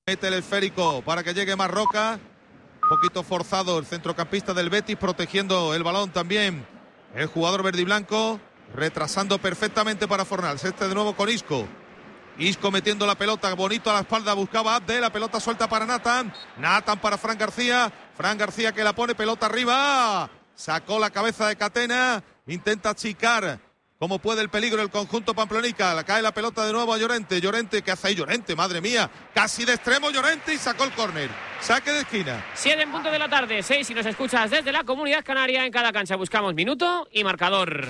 Mete el esférico para que llegue Marroca. Un poquito forzado el centrocampista del Betis, protegiendo el balón también el jugador verde y blanco, retrasando perfectamente para Fornals. De nuevo con Isco. Isco metiendo la pelota, bonito a la espalda, buscaba Abde, la pelota suelta para Nathan para Fran García que la pone, pelota arriba, sacó la cabeza de Catena, intenta achicar como puede el peligro el conjunto pamplonica, cae la pelota de nuevo a Llorente, ¿qué hace ahí Llorente? Madre mía, casi de extremo Llorente y sacó el córner, saque de esquina. 7 en punto de la tarde, 6 si nos escuchas desde la Comunidad Canaria. En cada cancha buscamos minuto y marcador.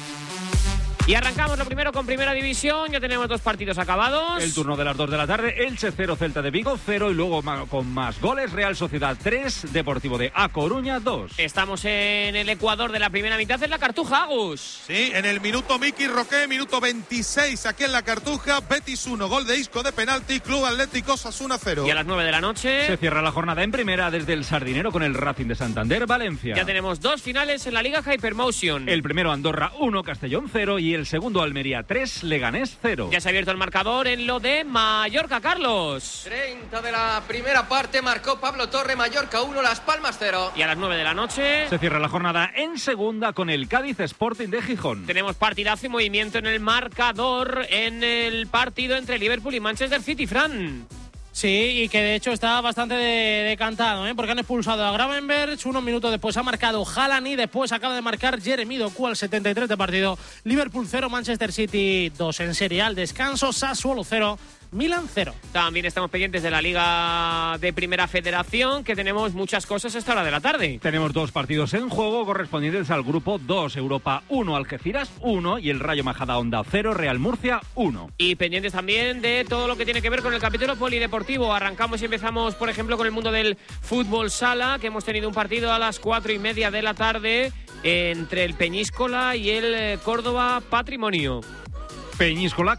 Y arrancamos lo primero con Primera División. Ya tenemos 2 partidos acabados. El turno de las 2 de la tarde. Elche 0, Celta de Vigo 0. Y luego con más goles, Real Sociedad 3, Deportivo de A Coruña 2. Estamos en el Ecuador de la primera mitad. En la Cartuja, Agus. Sí, en el minuto Miki Roque, minuto 26 aquí en la Cartuja. Betis 1, gol de Isco de penalti. Club Atlético Osasuna 0. Y a las 9 de la noche se cierra la jornada en primera desde el Sardinero con el Racing de Santander, Valencia. Ya tenemos 2 finales en la Liga Hypermotion. El primero Andorra 1, Castellón 0. Y el segundo Almería 3, Leganés 0. Ya se ha abierto el marcador en lo de Mallorca, Carlos. 30 de la primera parte, marcó Pablo Torre, Mallorca 1, Las Palmas 0. Y a las 9 de la noche se cierra la jornada en segunda con el Cádiz Sporting de Gijón. Tenemos partidazo y movimiento en el marcador en el partido entre Liverpool y Manchester City, Fran. Sí, y que de hecho está bastante decantado, porque han expulsado a Gravenberch, unos minutos después ha marcado Haaland y después acaba de marcar Jeremy Doku al 73 de partido. Liverpool 0, Manchester City 2 en Serie A al descanso, Sassuolo 0, Milan 0. También estamos pendientes de la Liga de Primera Federación, que tenemos muchas cosas a esta hora de la tarde. Tenemos 2 partidos en juego correspondientes al grupo 2, Europa 1, Algeciras 1 y el Rayo Majadahonda 0, Real Murcia 1. Y pendientes también de todo lo que tiene que ver con el capítulo polideportivo. Arrancamos y empezamos, por ejemplo, con el mundo del fútbol sala, que hemos tenido un partido a las 4:30 de la tarde entre el Peñíscola y el Córdoba Patrimonio. Peñíscola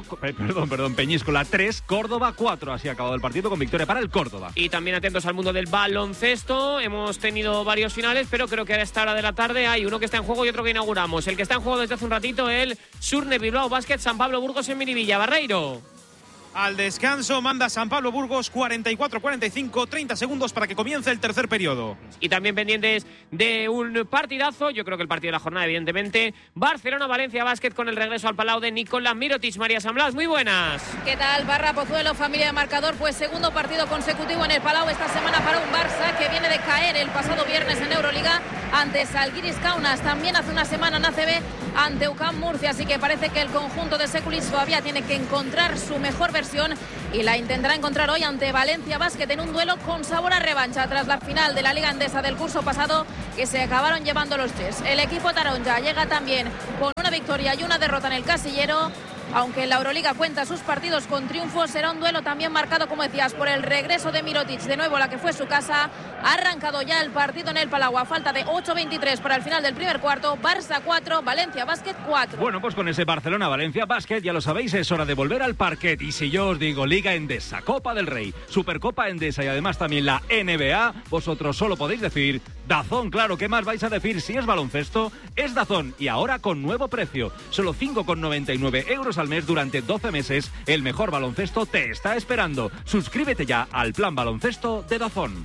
3, Córdoba 4. Así ha acabado el partido con victoria para el Córdoba. Y también atentos al mundo del baloncesto. Hemos tenido varios finales, pero creo que a esta hora de la tarde hay uno que está en juego y otro que inauguramos. El que está en juego desde hace un ratito, el Surne Bilbao Basket San Pablo Burgos en Miribilla. Barreiro. Al descanso manda San Pablo Burgos 44-45, 30 segundos para que comience el tercer periodo. Y también pendientes de un partidazo, yo creo que el partido de la jornada, evidentemente, Barcelona-Valencia Basket con el regreso al Palau de Nicolás Mirotic. María San Blas, muy buenas. ¿Qué tal, Barra Pozuelo, familia de marcador? Pues segundo partido consecutivo en el Palau esta semana para un Barça que viene de caer el pasado viernes en Euroliga ante Žalgiris Kaunas, también hace una semana en ACB ante UCAM Murcia, así que parece que el conjunto de Sekulic todavía tiene que encontrar su mejor versión y la intentará encontrar hoy ante Valencia Basket en un duelo con sabor a revancha tras la final de la Liga Endesa del curso pasado que se acabaron llevando los Chess. El equipo taronja llega también con una victoria y una derrota en el casillero. Aunque en la Euroliga cuenta sus partidos con triunfos, será un duelo también marcado, como decías, por el regreso de Mirotic de nuevo a la que fue su casa. Ha arrancado ya el partido en el Palau a falta de 8:23 para el final del primer cuarto. Barça 4, Valencia Basket 4. Bueno, pues con ese Barcelona-Valencia Basket, ya lo sabéis, es hora de volver al parquet. Y si yo os digo Liga Endesa, Copa del Rey, Supercopa Endesa y además también la NBA, vosotros solo podéis decir DAZN. Claro, ¿qué más vais a decir? Si es baloncesto, es DAZN. Y ahora con nuevo precio, solo 5,99 euros al mes durante 12 meses. El mejor baloncesto te está esperando. Suscríbete ya al plan baloncesto de DAZN.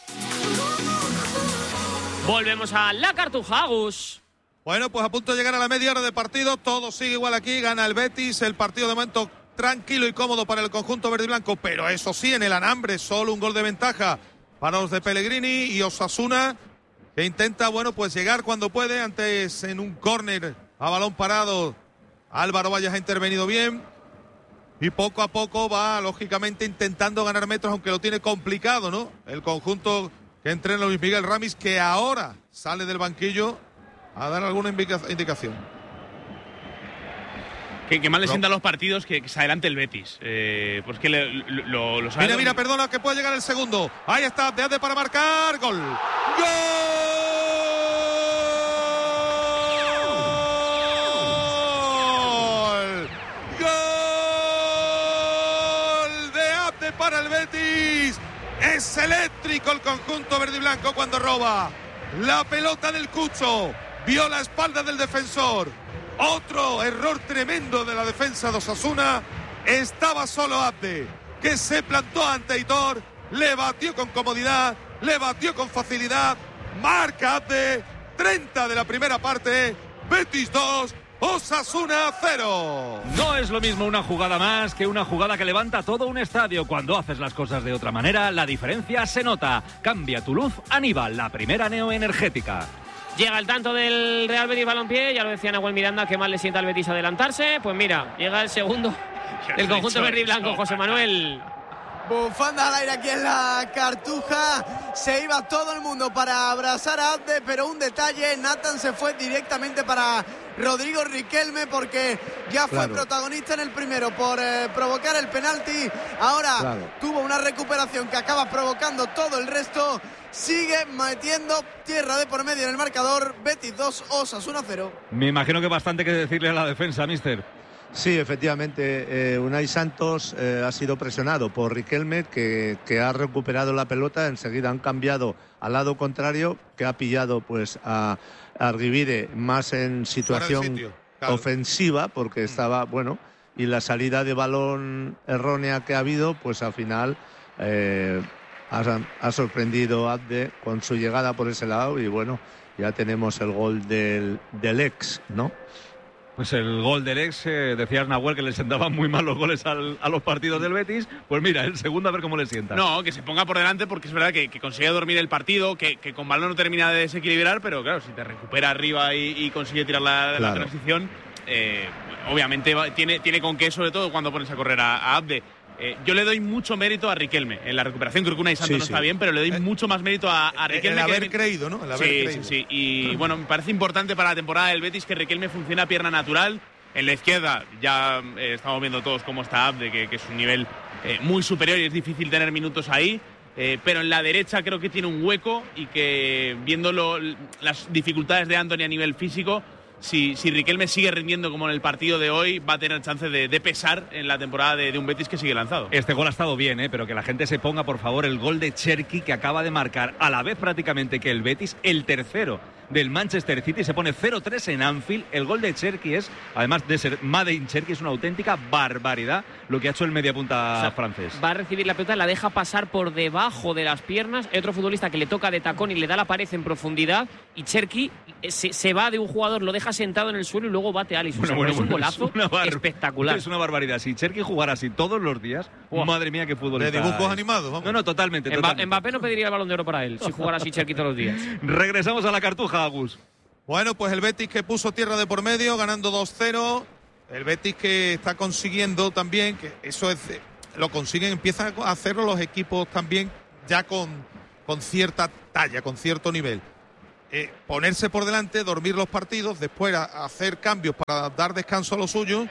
Volvemos a la Cartuja, Agus. Bueno, pues a punto de llegar a la media hora de partido. Todo sigue igual aquí. Gana el Betis. El partido de momento tranquilo y cómodo para el conjunto verde y blanco. Pero eso sí, en el alambre, solo un gol de ventaja para los de Pellegrini y Osasuna, que intenta, bueno, pues llegar cuando puede. Antes en un córner a balón parado, Álvaro Valles ha intervenido bien. Y poco a poco va, lógicamente, intentando ganar metros, aunque lo tiene complicado, ¿no? El conjunto que entrena Luis Miguel Ramis, que ahora sale del banquillo a dar alguna indicación. Que mal le sientan los partidos que se adelante el Betis. Pues que lo sabe. Mira, perdona, que puede llegar el segundo. Ahí está, de para marcar. Gol. ¡Gol! ¡Gol de Abde para el Betis! Es eléctrico el conjunto verde y blanco cuando roba la pelota del Cucho. Vio la espalda del defensor. Otro error tremendo de la defensa de Osasuna. Estaba solo Abde. que se plantó ante Aitor, le batió con comodidad, le batió con facilidad. Marca Abde, 30 de la primera parte, Betis 2, Osasuna 0. No es lo mismo una jugada más que una jugada que levanta todo un estadio. Cuando haces las cosas de otra manera, la diferencia se nota. Cambia tu luz Aníbal, la primera neoenergética. Llega el tanto del Real Betis Balompié, ya lo decía Nahuel Miranda, que mal le sienta al Betis adelantarse. Pues mira, llega el segundo del conjunto verde y blanco, José Manuel. Bufanda al aire aquí en la Cartuja. Se iba todo el mundo para abrazar a Abde, pero un detalle, Nathan se fue directamente para Rodrigo Riquelme porque ya fue protagonista en el primero por provocar el penalti. Ahora tuvo una recuperación que acaba provocando todo el resto. Sigue metiendo tierra de por medio en el marcador. Betis 2, Osasuna 0. Me imagino que bastante que decirle a la defensa, míster. Sí, efectivamente, Unai Santos ha sido presionado por Riquelme, que ha recuperado la pelota. Enseguida han cambiado al lado contrario, que ha pillado pues a Argivide más en situación ofensiva, porque estaba, bueno, y la salida de balón errónea que ha habido, pues al final ha sorprendido a Abde con su llegada por ese lado, y bueno, ya tenemos el gol del ex, ¿no? Pues el gol del ex, decía Nahuel que le sentaban muy mal los goles a los partidos del Betis. Pues mira, el segundo a ver cómo le sienta. No, que se ponga por delante, porque es verdad que consigue dormir el partido, que con balón no termina de desequilibrar, pero claro, si te recupera arriba y consigue tirar la transición, obviamente tiene con qué, sobre todo cuando pones a correr a Abde. Yo le doy mucho mérito a Riquelme en la recuperación. Creo que Unai Santos no está bien, pero le doy mucho más mérito a Riquelme. El haber creído, ¿no? El haber creído. Sí. Y bueno, me parece importante para la temporada del Betis que Riquelme funcione a pierna natural. En la izquierda ya estamos viendo todos cómo está Abde, que es un nivel muy superior y es difícil tener minutos ahí. Pero en la derecha creo que tiene un hueco y que, viendo las dificultades de Antony a nivel físico, si Riquelme sigue rindiendo como en el partido de hoy, va a tener chance de pesar en la temporada de un Betis que sigue lanzado. Este gol ha estado bien, pero que la gente se ponga, por favor, el gol de Cherki, que acaba de marcar a la vez prácticamente que el Betis, el tercero del Manchester City. Se pone 0-3 en Anfield. El gol de Cherki es, además de ser Made in Cherki, es una auténtica barbaridad lo que ha hecho el mediapunta francés. Va a recibir la pelota, la deja pasar por debajo de las piernas. Hay otro futbolista que le toca de tacón y le da la pared en profundidad. Y Cherki se va de un jugador, lo deja sentado en el suelo y luego bate a Alisson. Es un golazo espectacular. Es una barbaridad. Si Cherki jugara así todos los días, madre mía, qué futbolista. De dibujos animados, vamos. No, totalmente. Mbappé no pediría el Balón de Oro para él si jugara así Cherki todos los días. Regresamos a la Cartuja, Agus. Bueno, pues el Betis que puso tierra de por medio, ganando 2-0. El Betis que está consiguiendo también, que eso es, lo consiguen, empiezan a hacerlo los equipos también ya con cierta talla, con cierto nivel. Ponerse por delante, dormir los partidos, después hacer cambios para dar descanso a los suyos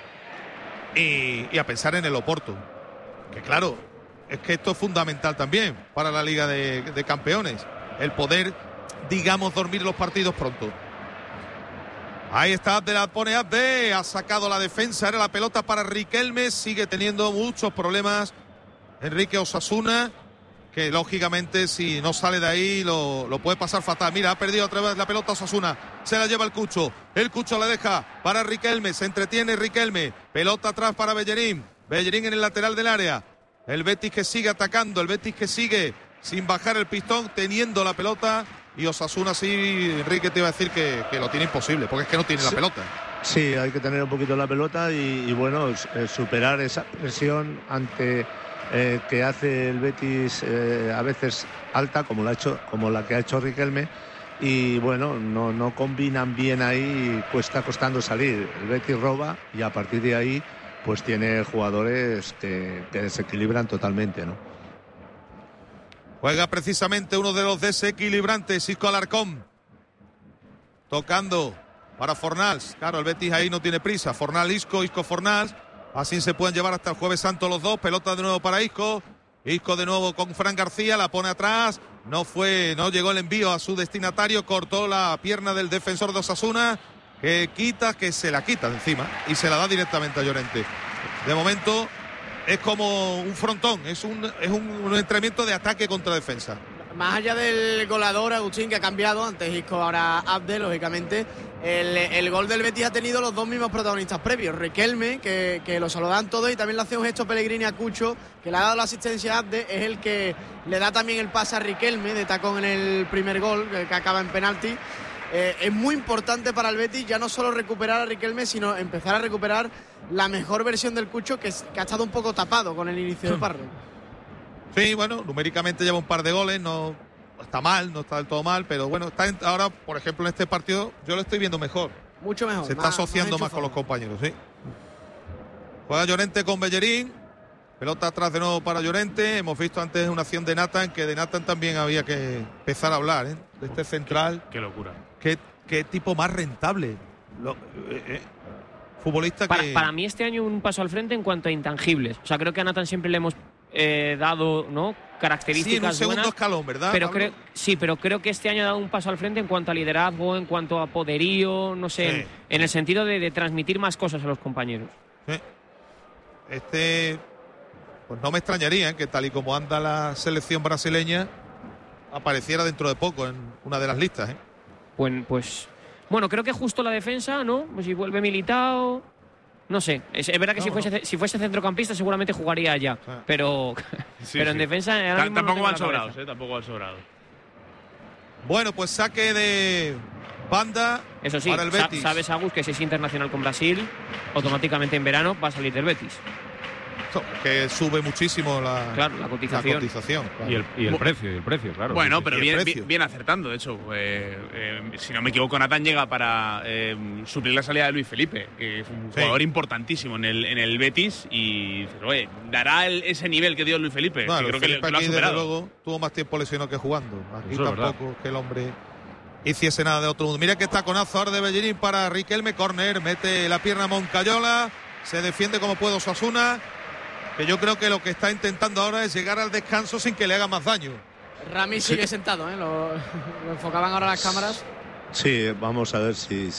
y a pensar en el Oporto. Que claro, es que esto es fundamental también para la Liga de Campeones, el poder, digamos, dormir los partidos pronto. Ahí está Abde, la pone Abde, ha sacado la defensa, era la pelota para Riquelme, sigue teniendo muchos problemas Enrique Osasuna, que lógicamente si no sale de ahí lo puede pasar fatal. Mira, ha perdido otra vez la pelota Osasuna, se la lleva el Cucho la deja para Riquelme, se entretiene Riquelme, pelota atrás para Bellerín en el lateral del área. El Betis que sigue atacando, el Betis que sigue sin bajar el pistón, teniendo la pelota. Y Osasuna, sí, Enrique, te iba a decir que lo tiene imposible, porque es que no tiene la pelota. Sí, hay que tener un poquito la pelota y bueno, superar esa presión ante que hace el Betis a veces alta, como la que ha hecho Riquelme. Y bueno, no combinan bien ahí, pues está costando salir. El Betis roba y a partir de ahí pues tiene jugadores que desequilibran totalmente, ¿no? Juega precisamente uno de los desequilibrantes, Isco Alarcón. Tocando para Fornals. Claro, el Betis ahí no tiene prisa. Fornals, Isco Fornals. Así se pueden llevar hasta el Jueves Santo los dos. Pelota de nuevo para Isco. Isco de nuevo con Fran García. La pone atrás. No llegó el envío a su destinatario. Cortó la pierna del defensor de Osasuna. Que se la quita de encima. Y se la da directamente a Llorente. De momento es como un frontón, es un entrenamiento de ataque contra defensa. Más allá del goleador, Agustín, que ha cambiado, antes Isco, ahora Abde, lógicamente, El gol del Betis ha tenido los dos mismos protagonistas previos. Riquelme, que lo saludan todos, y también le hace un gesto Pellegrini a Cucho, que le ha dado la asistencia a Abde, es el que le da también el pase a Riquelme de tacón en el primer gol, que acaba en penalti. Es muy importante para el Betis ya no solo recuperar a Riquelme, sino empezar a recuperar la mejor versión del Cucho, que ha estado un poco tapado con el inicio de Parra. Sí, bueno, numéricamente lleva un par de goles, no está mal, no está del todo mal, pero bueno, ahora, por ejemplo, en este partido yo lo estoy viendo mejor. Mucho mejor. Se está asociando más con los compañeros, sí. Juega Llorente con Bellerín, pelota atrás de nuevo para Llorente. Hemos visto antes una acción de Nathan, que de Nathan también había que empezar a hablar, ¿eh? De este central. Qué locura. Qué tipo más rentable. Futbolista que... Para mí este año un paso al frente en cuanto a intangibles. O sea, creo que a Nathan siempre le hemos dado, ¿no?, características sí, en un segundo buenas, escalón, ¿verdad? pero creo que este año ha dado un paso al frente en cuanto a liderazgo, en cuanto a poderío, no sé, sí, en el sentido de transmitir más cosas a los compañeros. Sí. Pues no me extrañaría que tal y como anda la selección brasileña apareciera dentro de poco en una de las listas, ¿eh? Pues bueno, creo que justo la defensa, ¿no? Pues si vuelve Militao, no sé. Es verdad que si fuese centrocampista seguramente jugaría allá, pero en defensa tampoco van sobrados, tampoco van sobrados. Bueno, pues saque de banda. Eso sí, para el Betis. sabes, Agus, que si es internacional con Brasil, automáticamente en verano va a salir del Betis. Que sube muchísimo la cotización. Claro. Y el precio, claro. Bueno, pero bien acertando, de hecho. Si no me equivoco, Nathan llega para suplir la salida de Luis Felipe, que es un jugador importantísimo en el Betis, y dará ese nivel que dio Luis Felipe. No, que creo Felipe que lo ha aquí, superado. desde luego, tuvo más tiempo lesionado que jugando. Aquí eso tampoco que el hombre hiciese nada de otro mundo. Mira que taconazo ahora de Bellerín para Riquelme, córner, mete la pierna Moncayola, se defiende como puede Osasuna, que yo creo que lo que está intentando ahora es llegar al descanso sin que le haga más daño. Rami sigue sentado, ¿eh? Lo enfocaban ahora las cámaras. Sí, vamos a ver si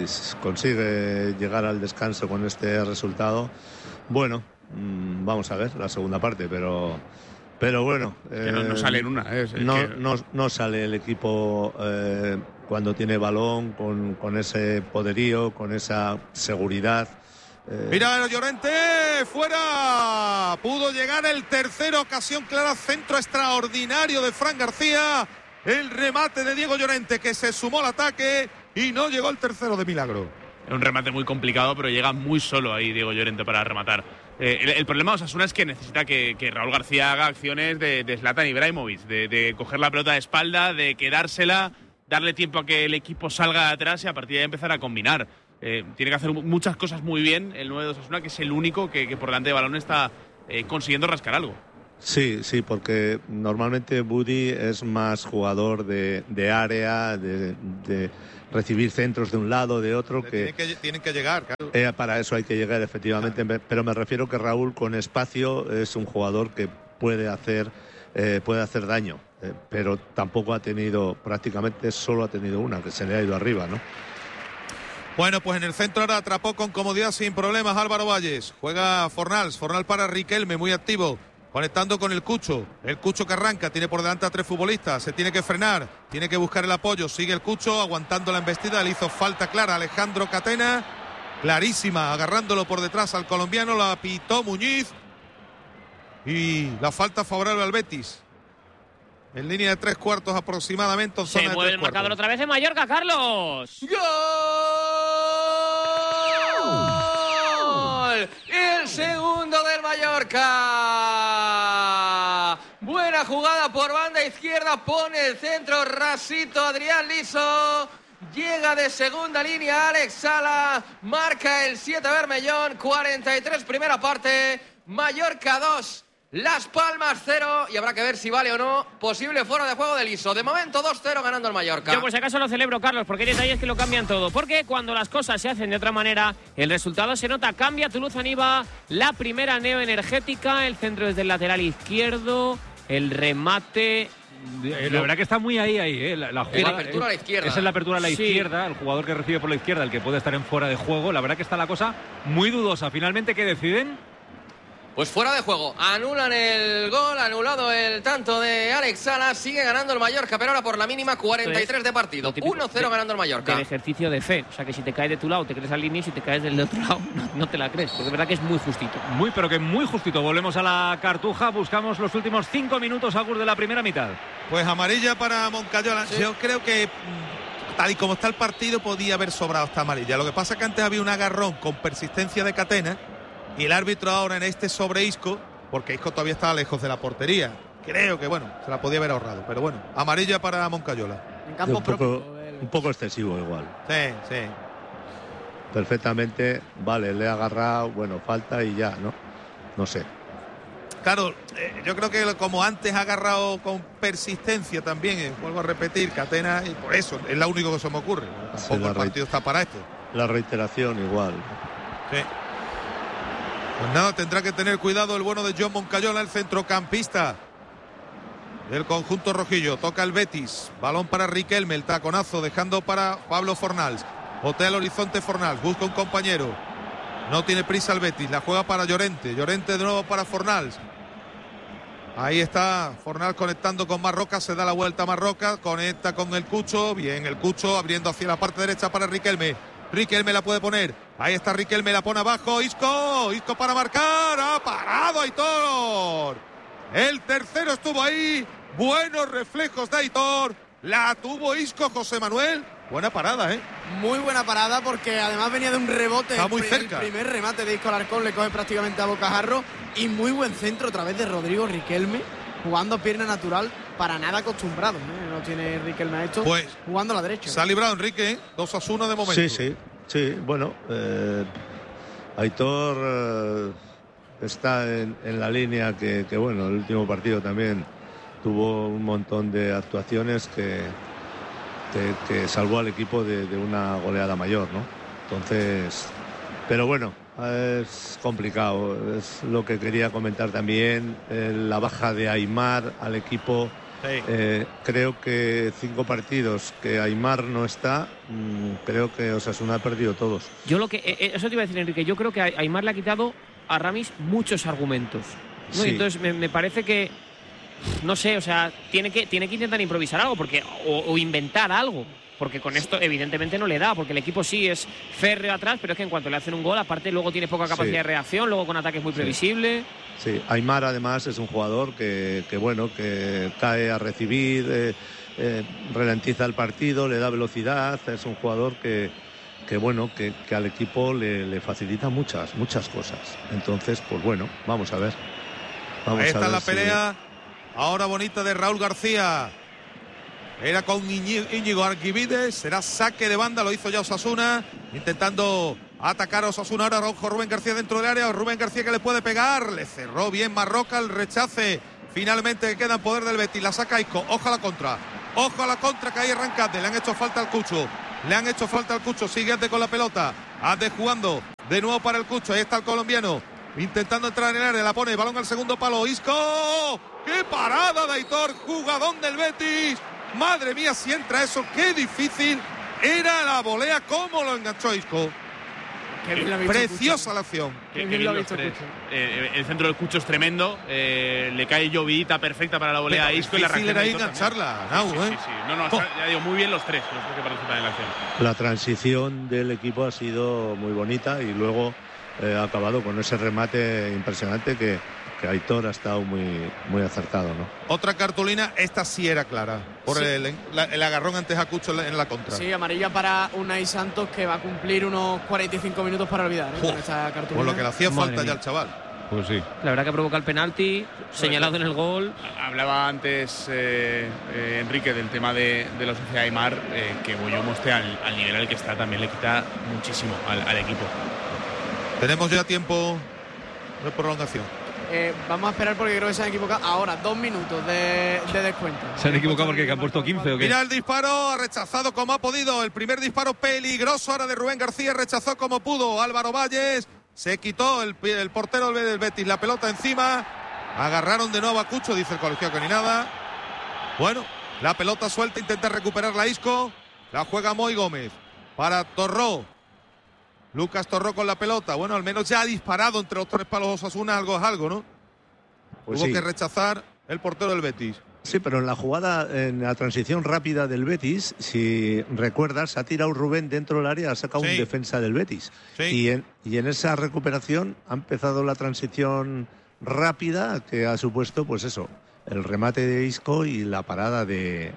consigue llegar al descanso con este resultado. Bueno, vamos a ver la segunda parte, pero bueno. Que no sale en una. No sale el equipo cuando tiene balón, con ese poderío, con esa seguridad. Mira, Llorente, fuera. Pudo llegar el tercero, ocasión clara, centro extraordinario de Fran García. El remate de Diego Llorente, que se sumó al ataque y no llegó el tercero de milagro. Es un remate muy complicado, pero llega muy solo ahí Diego Llorente para rematar. El problema de Osasuna es que necesita que Raúl García haga acciones de Zlatan Ibrahimovic, de coger la pelota de espalda, de quedársela, darle tiempo a que el equipo salga de atrás y a partir de ahí empezar a combinar. Tiene que hacer muchas cosas muy bien el 9 de Osasuna, que es el único que por delante de balón está consiguiendo rascar algo. Sí, porque normalmente Budi es más jugador de área, de recibir centros de un lado, de otro. Tienen que llegar, claro. Para eso hay que llegar, efectivamente. Pero me refiero que Raúl, con espacio, es un jugador que puede hacer daño. Pero tampoco prácticamente solo ha tenido una, que se le ha ido arriba, ¿no? Bueno, pues en el centro ahora atrapó con comodidad, sin problemas, Álvaro Valles. Juega Fornals para Riquelme, muy activo, conectando con el Cucho que arranca, tiene por delante a 3 futbolistas, se tiene que frenar, tiene que buscar el apoyo, sigue el Cucho aguantando la embestida, le hizo falta clara a Alejandro Catena, clarísima, agarrándolo por detrás al colombiano, la pitó Muñiz y la falta favorable al Betis. En línea de 3/4 aproximadamente. Se mueve el marcador otra vez en Mallorca, Carlos. ¡Gol! El segundo del Mallorca. Buena jugada por banda izquierda. Pone el centro rasito Adrián Liso. Llega de segunda línea Alex Sala. Marca el 7 Bermellón. 43 primera parte. Mallorca 2. Las Palmas 0, y habrá que ver si vale o no posible fuera de juego de Liso. De momento 2-0 ganando el Mallorca. Yo por si acaso lo celebro, Carlos, porque hay detalles que lo cambian todo. Porque cuando las cosas se hacen de otra manera, el resultado se nota. Cambia Toulouse Aniba, la primera neoenergética, el centro desde el lateral izquierdo, el remate. La verdad que está muy ahí, la jugada. La apertura a la izquierda. Esa es la apertura a la izquierda, el jugador que recibe por la izquierda, el que puede estar en fuera de juego. La verdad que está la cosa muy dudosa. Finalmente, ¿qué deciden? Pues fuera de juego, anulan el gol, anulado el tanto de Alex Sala, sigue ganando el Mallorca, pero ahora por la mínima 43 de partido, 1-0 ganando el Mallorca. El ejercicio de fe, o sea que si te caes de tu lado te crees al línea y si te caes del otro lado no te la crees, porque es verdad que es muy justito. Muy, pero que muy justito. Volvemos a la Cartuja, buscamos los últimos 5 minutos, Agur, de la primera mitad. Pues amarilla para Moncayola. Sí. Yo creo que tal y como está el partido podía haber sobrado esta amarilla. Lo que pasa es que antes había un agarrón con persistencia de Catena y el árbitro ahora en este sobre Isco, porque Isco todavía estaba lejos de la portería. Creo que, bueno, se la podía haber ahorrado. Pero bueno, amarilla para Moncayola. En campo un poco excesivo igual. Sí. Perfectamente, vale, le ha agarrado, bueno, falta y ya, ¿no? No sé. Claro, yo creo que como antes ha agarrado con persistencia también, vuelvo a repetir, Catena, y por eso es lo único que se me ocurre. Tampoco el partido está para esto. La reiteración igual. Sí. Pues nada, tendrá que tener cuidado el bueno de John Moncayola, el centrocampista del conjunto rojillo. Toca el Betis, balón para Riquelme, el taconazo, dejando para Pablo Fornals. Botea el horizonte Fornals, busca un compañero. No tiene prisa el Betis, la juega para Llorente. Llorente de nuevo para Fornals. Ahí está Fornals conectando con Marroca, se da la vuelta a Marroca, conecta con el Cucho. Bien, el Cucho abriendo hacia la parte derecha para Riquelme. Riquelme la puede poner. Ahí está Riquelme, la pone abajo. Isco para marcar. Ha parado Aitor. El tercero estuvo ahí. Buenos reflejos de Aitor. La tuvo Isco, José Manuel. Buena parada, ¿eh? Muy buena parada porque además venía de un rebote. Está muy cerca. El primer remate de Isco Alarcón le coge prácticamente a bocajarro. Y muy buen centro otra vez de Rodrigo Riquelme. Jugando pierna natural, para nada acostumbrado, ¿eh? No tiene Riquelme a esto, pues jugando a la derecha. Se ha librado Enrique, 2-1 de momento. Sí, bueno, Aitor está en la línea que bueno, el último partido también tuvo un montón de actuaciones que salvó al equipo de una goleada mayor, ¿no? Entonces, pero bueno, es complicado, es lo que quería comentar también, la baja de Aimar al equipo. Sí. Creo que 5 partidos que Aimar no está, creo que Osasuna ha perdido todos. Yo eso te iba a decir, Enrique, yo creo que Aimar le ha quitado a Ramis muchos argumentos, ¿no? Sí. Y entonces me parece que, no sé, o sea, tiene que intentar improvisar algo porque o inventar algo. Porque con esto evidentemente no le da, porque el equipo sí es férreo atrás, pero es que en cuanto le hacen un gol, aparte luego tiene poca capacidad de reacción, luego con ataques muy previsible. Sí, Aimar además es un jugador que cae a recibir, ralentiza el partido, le da velocidad, es un jugador que al equipo le facilita muchas cosas. Entonces, pues bueno, vamos a ver. Ahí está la pelea, ahora bonita de Raúl García. Era con Íñigo Arquivides, será saque de banda, lo hizo ya Osasuna, intentando atacar a Osasuna ahora Rubén García dentro del área, Rubén García que le puede pegar, le cerró bien Marroca, el rechace finalmente queda en poder del Betis, la saca Isco, ojo a la contra que ahí arranca, le han hecho falta al Cucho, sigue Ande con la pelota, Ande jugando de nuevo para el Cucho, ahí está el colombiano, intentando entrar en el área, la pone, balón al segundo palo, Isco, ¡qué parada de Aitor, jugadón del Betis! Madre mía, si entra eso, qué difícil era la volea, cómo lo enganchó Isco. Preciosa la acción. El centro del Cucho es tremendo, le cae llovidita perfecta para la volea a Isco y la reacción. Era ahí engancharla, sí. Ya digo, muy bien los tres que participan en la acción. La transición del equipo ha sido muy bonita y luego ha acabado con ese remate impresionante que Aitor ha estado muy acertado, ¿no? Otra cartulina, esta sí era clara, por el agarrón antes a Cucho en la contra. Sí, amarilla para Unai Santos, que va a cumplir unos 45 minutos para olvidar, ¿eh? Con esta cartulina. Por lo que le hacía falta ya al chaval. Pues sí. La verdad que provoca el penalti, señalado en el gol. Hablaba antes Enrique del tema de la sociedad de Aimar, que Boyomo esté al nivel al que está también le quita muchísimo al equipo. Tenemos ya tiempo de prolongación. Vamos a esperar porque creo que se han equivocado. Ahora, 2 minutos de descuento. ¿Se han equivocado porque han puesto 15 o qué? Mira el disparo, ha rechazado como ha podido. El primer disparo peligroso ahora de Rubén García, rechazó como pudo. Álvaro Valles, se quitó el portero del Betis la pelota encima. Agarraron de nuevo a Cucho, dice el colegiado que ni nada. Bueno, la pelota suelta, intenta recuperar la Isco. La juega Moy Gómez para Torró. Lucas Torró con la pelota. Bueno, al menos ya ha disparado entre los 3 palos Osasuna, algo es algo, ¿no? Pues Tuvo sí. que rechazar el portero del Betis. Sí, pero en la jugada, en la transición rápida del Betis, si recuerdas, ha tirado Rubén dentro del área, ha sacado un defensa del Betis. Sí. Y en esa recuperación ha empezado la transición rápida que ha supuesto, pues eso, el remate de Isco y la parada de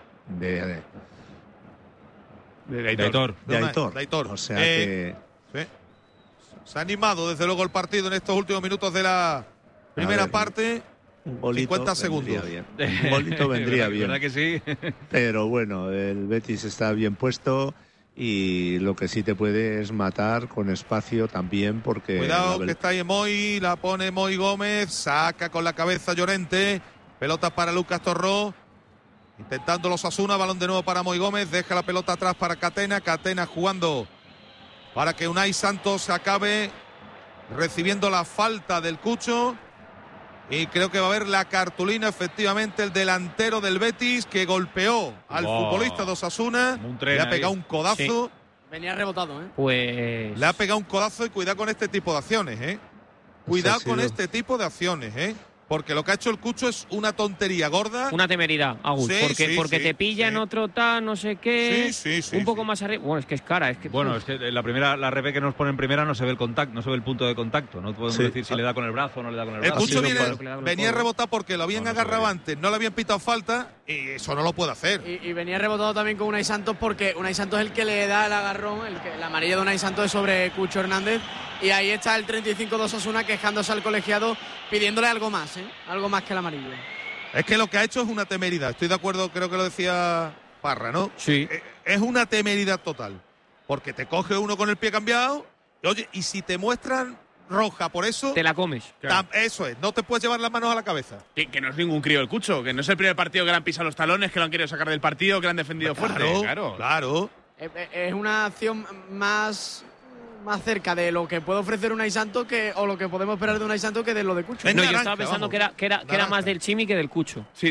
Aitor. O sea que... Sí. Se ha animado desde luego el partido en estos últimos minutos de la primera parte. Un golito 50 segundos. Bien. Un golito vendría bien. ¿Verdad que sí? Pero bueno, el Betis está bien puesto y lo que sí te puede es matar con espacio también porque... Cuidado que está ahí Moy, la pone Moy Gómez, saca con la cabeza Llorente, pelota para Lucas Torró, intentando los Osasuna, balón de nuevo para Moy Gómez, deja la pelota atrás para Catena jugando para que Unai Santos acabe recibiendo la falta del Cucho. Y creo que va a haber la cartulina, efectivamente, el delantero del Betis que golpeó al futbolista de Osasuna. Le ha pegado un codazo. Sí. Venía rebotado, ¿eh? Pues... Le ha pegado un codazo y cuidado con este tipo de acciones, ¿eh? Cuidado con este tipo de acciones, ¿eh? Porque lo que ha hecho el Cucho es una tontería gorda. Una temeridad, Agus. porque te pilla en otro tal, no sé qué. Un poco más arriba. Bueno, es que es cara. Es que, bueno, es que la revés que nos pone en primera no se ve el contacto, no se ve el punto de contacto. No podemos decir si le da con el brazo o no le da con el brazo. El Cucho venía a rebotar porque lo habían agarrado antes, no le habían pitado falta y eso no lo puede hacer. Y venía rebotado también con Unai Santos porque Unai Santos es el que le da el agarrón, la amarilla de Unai Santos es sobre Cucho Hernández. Y ahí está el 35 de Osasuna quejándose al colegiado, pidiéndole algo más, algo más que el amarillo. Es que lo que ha hecho es una temeridad. Estoy de acuerdo, creo que lo decía Parra, ¿no? Sí. Es una temeridad total. Porque te coge uno con el pie cambiado. Y, oye, y si te muestran roja por eso... Te la comes. Eso es, no te puedes llevar las manos a la cabeza. Que no es ningún crío el Cucho, que no es el primer partido que le han pisado los talones, que lo han querido sacar del partido, que le han defendido fuerte. Claro. Es una acción más cerca de lo que puede ofrecer Unai Santos o lo que podemos esperar de Unai Santos que de lo de Cucho. Yo estaba pensando que era más del Chimi que del Cucho. Sí.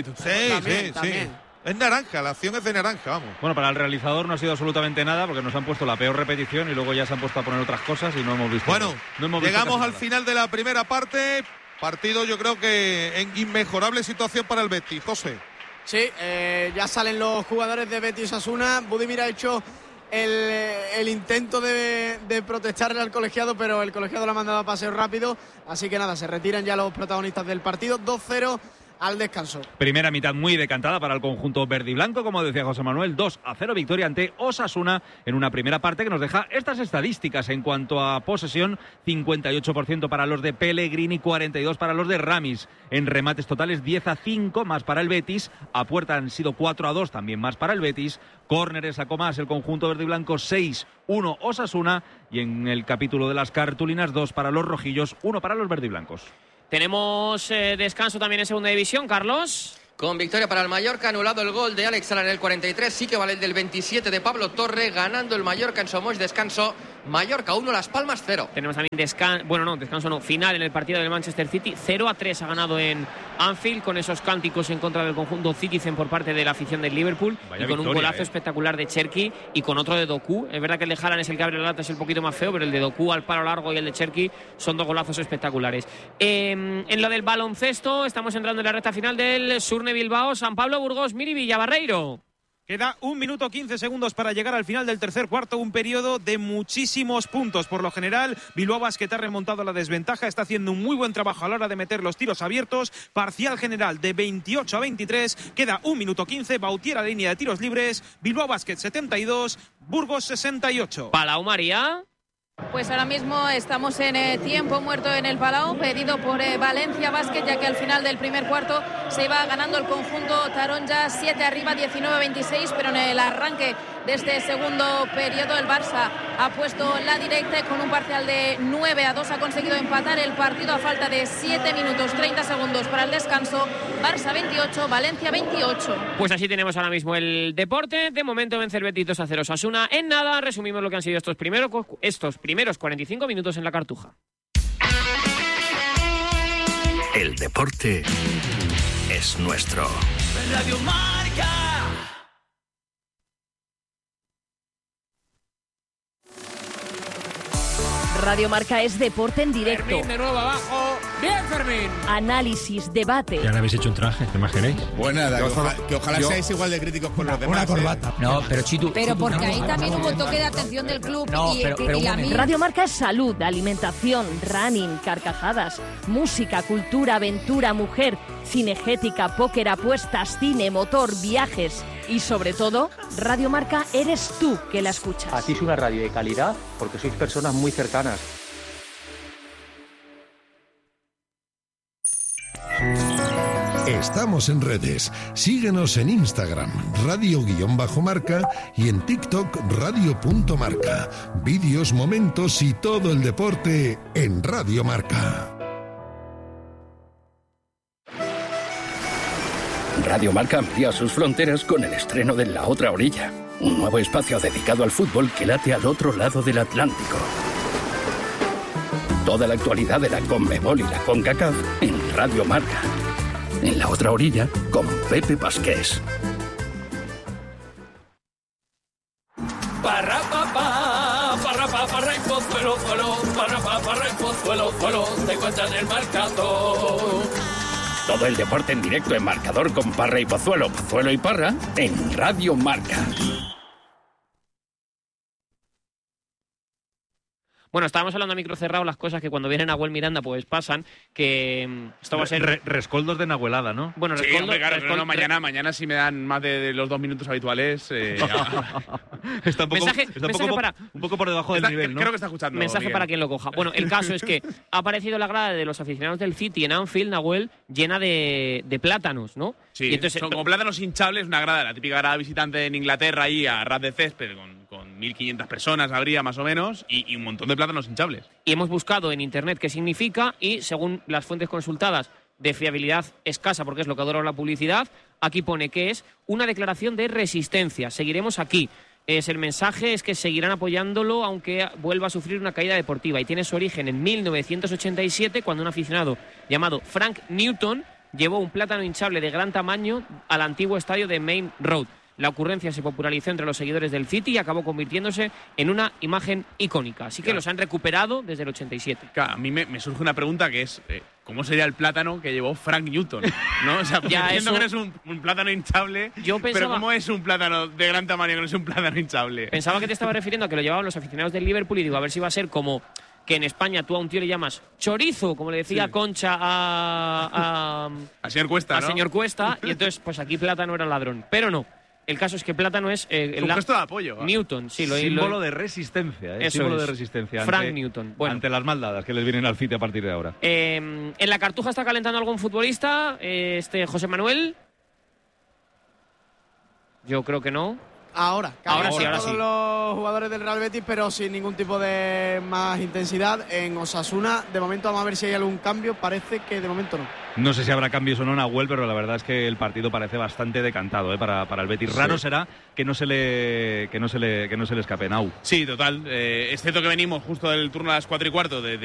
Es naranja, la acción es de naranja, vamos. Bueno, para el realizador no ha sido absolutamente nada porque nos han puesto la peor repetición y luego ya se han puesto a poner otras cosas y no hemos visto. Bueno, llegamos al nada. final de la primera parte. Partido yo creo que en inmejorable situación para el Betis. José. Sí, ya salen los jugadores de Betis Osasuna. Budimir ha hecho el intento de protestarle al colegiado, pero el colegiado lo ha mandado a paseo rápido. Así que nada, se retiran ya los protagonistas del partido. 2-0 al descanso. Primera mitad muy decantada para el conjunto verde y blanco, como decía José Manuel, 2-0 victoria ante Osasuna en una primera parte que nos deja estas estadísticas en cuanto a posesión: 58% para los de Pellegrini, 42% para los de Ramis. En remates totales 10-5 más para el Betis, a puerta han sido 4-2 también más para el Betis. Córneres sacó más el conjunto verde y blanco, 6-1 Osasuna, y en el capítulo de las cartulinas 2 para los rojillos, 1 para los verde y blancos. Tenemos descanso también en segunda división, Carlos. Con victoria para el Mallorca, anulado el gol de Alex Sala en el 43, sí que vale el del 27 de Pablo Torre, ganando el Mallorca en Somos. Descanso, Mallorca 1, Las Palmas 0. Tenemos también final en el partido del Manchester City, 0-3 ha ganado en Anfield, con esos cánticos en contra del conjunto Citizen por parte de la afición del Liverpool. Vaya y con victoria, un golazo espectacular de Cherki y con otro de Doku. Es verdad que el de Haaland es el que abre la lata, es el poquito más feo, pero el de Doku al palo largo y el de Cherki son dos golazos espectaculares. En lo del baloncesto, estamos entrando en la recta final del Surne Bilbao, San Pablo, Burgos, Miri, Villabarreiro. Queda 1 minuto 15 segundos para llegar al final del tercer cuarto, un periodo de muchísimos puntos. Por lo general, Bilbao Basket ha remontado la desventaja, está haciendo un muy buen trabajo a la hora de meter los tiros abiertos. Parcial general de 28-23, queda 1 minuto 15, Bautier a la línea de tiros libres, Bilbao Basket 72, Burgos 68. Palau, María. Pues ahora mismo estamos en tiempo muerto en el Palau, pedido por Valencia Basket, ya que al final del primer cuarto se iba ganando el conjunto taronja 7 arriba, 19-26, pero en el arranque de este segundo periodo el Barça ha puesto la directa y con un parcial de 9-2 ha conseguido empatar el partido a falta de 7 minutos 30 segundos para el descanso. Barça 28, Valencia 28. Pues así tenemos ahora mismo el deporte. De momento vence el Betis 2-0 Osasuna. En nada, resumimos lo que han sido estos primeros 45 minutos en la Cartuja. El deporte es nuestro. Radio Marca. Radio Marca es deporte en directo. Fermín de nuevo abajo. Bien, Fermín. Análisis, debate. Ya le habéis hecho un traje, ¿te imagináis? Pues nada, que ojalá seáis igual de críticos con los demás. Una corbata. No, pero Chitu. Pero porque ahí también hubo toque de atención del club y a mí... Radio Marca es salud, alimentación, running, carcajadas, música, cultura, aventura, mujer, cinegética, póker, apuestas, cine, motor, viajes y sobre todo, Radio Marca eres tú que la escuchas. Hacéis una radio de calidad porque sois personas muy cercanas. Estamos en redes. Síguenos en Instagram, radio_marca y en TikTok, radio.marca. Vídeos, momentos y todo el deporte en Radio Marca. Radio Marca amplía sus fronteras con el estreno de La Otra Orilla, un nuevo espacio dedicado al fútbol que late al otro lado del Atlántico. Toda la actualidad de la CONMEBOL y la CONCACAF en Radio Marca. En La Otra Orilla, con Pepe Pasqués. Parra y Pozuelo, parra y Pozuelo, te cuentan el marcador. Todo el deporte en directo en marcador con Parra y Pozuelo, Pozuelo y Parra en Radio Marca. Bueno, estábamos hablando a micro cerrado las cosas que cuando viene Nahuel Miranda pues pasan, que esto va a ser... Rescoldos de Nahuelada, ¿no? Bueno, sí, hombre, claro, no, mañana si me dan más de los 2 minutos habituales... Está un poco por debajo del nivel, ¿no? Creo que está escuchando. Mensaje Miguel. para quien lo coja. Bueno, el caso es que ha aparecido la grada de los aficionados del City en Anfield, Nahuel, llena de plátanos, ¿no? Sí, y entonces, son como plátanos hinchables, una grada, la típica grada visitante en Inglaterra ahí a ras de césped con 1.500 personas habría más o menos y un montón de plátanos hinchables. Y hemos buscado en internet qué significa y según las fuentes consultadas de fiabilidad escasa, porque es lo que adora la publicidad, aquí pone que es una declaración de resistencia. Seguiremos aquí. El mensaje es que seguirán apoyándolo aunque vuelva a sufrir una caída deportiva y tiene su origen en 1987 cuando un aficionado llamado Frank Newton llevó un plátano hinchable de gran tamaño al antiguo estadio de Main Road. La ocurrencia se popularizó entre los seguidores del City y acabó convirtiéndose en una imagen icónica. Así que los han recuperado desde el 87. Claro, a mí me surge una pregunta que es ¿cómo sería el plátano que llevó Frank Newton? ¿No? O sea, ya entiendo eso... que no es un plátano hinchable, pero ¿cómo es un plátano de gran tamaño que no es un plátano hinchable? Pensaba que te estaba refiriendo a que lo llevaban los aficionados del Liverpool y digo, a ver si va a ser como... que en España tú a un tío le llamas chorizo, como le decía Concha a señor Cuesta, ¿no? Señor Cuesta, y entonces pues aquí plátano era ladrón. Pero no, el caso es que plátano es... un gesto de apoyo. Newton, sí. Símbolo de resistencia. Símbolo de resistencia. Frank Newton. Bueno. Ante las maldadas que les vienen al City a partir de ahora. En la Cartuja está calentando algún futbolista, José Manuel. Yo creo que no. Ahora sí. Todos los jugadores del Real Betis, pero sin ningún tipo de más intensidad. En Osasuna, de momento vamos a ver si hay algún cambio. Parece que de momento no. No sé si habrá cambios o no, Nahuel, pero la verdad es que el partido parece bastante decantado para el Betis. Raro será que no se le escape, Nau. Sí, total. Es cierto que venimos justo del turno a las 4:15 de